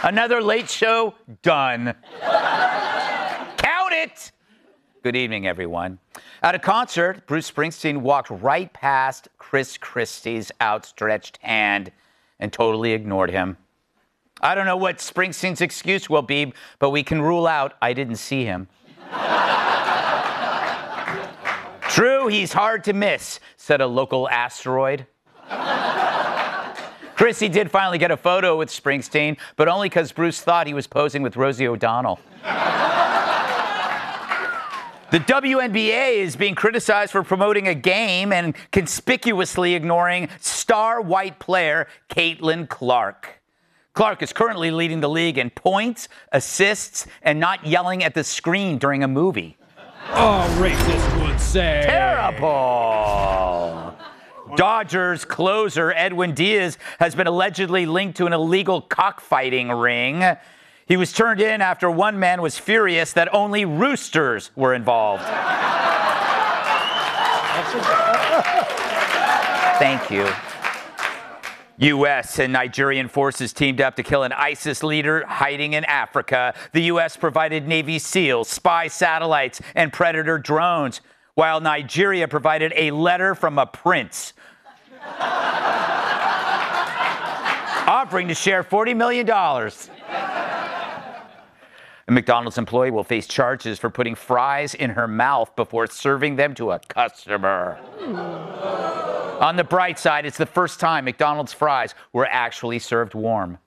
Another late show done. Count it! Good evening, everyone. At a concert, Bruce Springsteen walked right past Chris Christie's outstretched hand and totally ignored him. I don't know what Springsteen's excuse will be, but we can rule out I didn't see him. True, he's hard to miss, said a local asteroid. Chrissy did finally get a photo with Springsteen, but only because Bruce thought he was posing with Rosie O'Donnell. The WNBA is being criticized for promoting a game and conspicuously ignoring star white player Caitlin Clark. Clark is currently leading the league in points, assists, and not yelling at the screen during a movie. Oh, racist would say. Terrible. Dodgers closer Edwin Diaz has been allegedly linked to an illegal cockfighting ring. He was turned in after one man was furious that only roosters were involved. Thank you. U.S. and Nigerian forces teamed up to kill an ISIS leader hiding in Africa. The U.S. provided Navy SEALs, spy satellites, and Predator drones, while Nigeria provided a letter from a prince offering to share $40 million. A McDonald's employee will face charges for putting fries in her mouth before serving them to a customer. On the bright side, it's the first time McDonald's fries were actually served warm.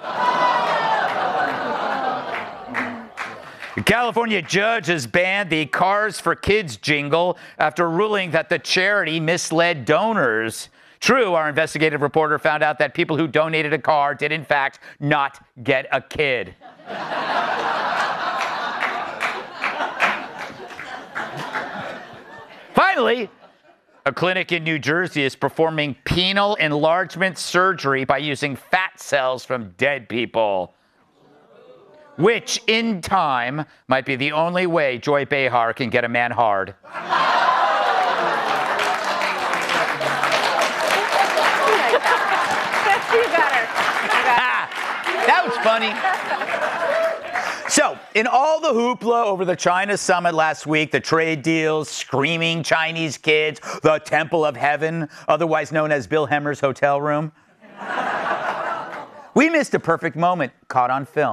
A California judge has banned the Cars for Kids jingle after ruling that the charity misled donors. True, our investigative reporter found out that people who donated a car did, in fact, not get a kid. Finally, a clinic in New Jersey is performing penile enlargement surgery by using fat cells from dead people, which in time might be the only way Joy Behar can get a man hard. You got her. That was funny. So, in all the hoopla over the China summit last week, the trade deals, screaming Chinese kids, the Temple of Heaven, otherwise known as Bill Hemmer's hotel room, we missed a perfect moment caught on film.